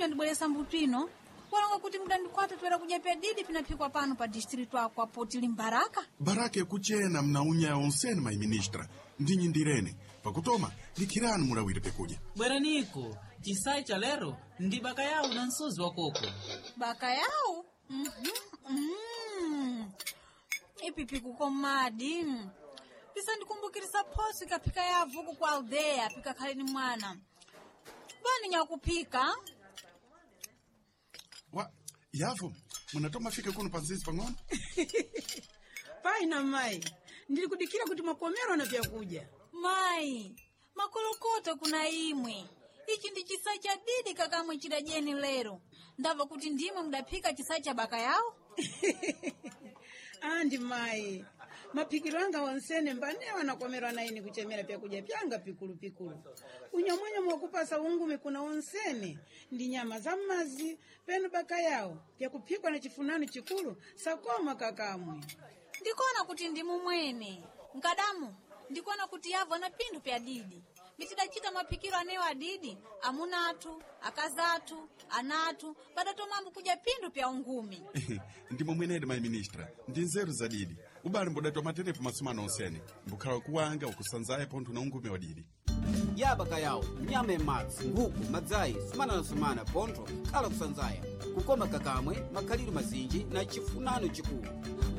ndibweresa mbutino walonga kuti mudandikwata toera kudya pya didi pinapikwa pano pa distritu ako apo tili mbaraka. Baraka ekuchena mnaunya onsene mai ministra ndinyi ndirene pakutoma likhirani mulawire pekudya. Bweraniko chisai cha lero ndi baka yawo na nsuzi wa koko. Baka yawo? Ipipi kukomadi. Pisa ndikumbukirisa posi kapika yavuku kwa aldeya pika khalini mwana. Bani nyakupika? Yavo, munatoma fika kuno panzizi pang'ono? Paina mai, ndilikudikira kuti makomero na vyakudya. Mai, makolokota kuna imwe. Ichi ndi chisai cha didi kakamwe chidajeni lero. Ndava kuti ndimwe mudapika chisai cha baka yawo? Andi mai, mapikiro anga wansene mbanewa nakomerwa na ini kuchemera vyakudya pyanga pikulu pikulu. Unyamwanya mwakupasa ungume kuna onsene, ndi nyama za mazi, penu baka yawo, vyakupikwa na chifunano chikulu, sakoma kakamwe. Ndikona kuti ndimu mwene. Nkadamu, ndikona kuti yavo na pindu pya didi. Mitidachita mapikiro anewa adidi, amunatu, akazatu, anatu, badato mambu kuja pindu pya ungumi. Ndimo mwenede mai ministra, ndi nzeru za didi. Ubali mbodato materepu masumano onsene, mbukhala kuwanga ukusanzaye pontu na ungumi wa didi. Yabaka yawo, nyama ematsi, nguku, madzayi, sumana na sumana, ponto, kala kusanzaya. Kukoma kakamwe, makhaliro mazinji na chifunano chikulu.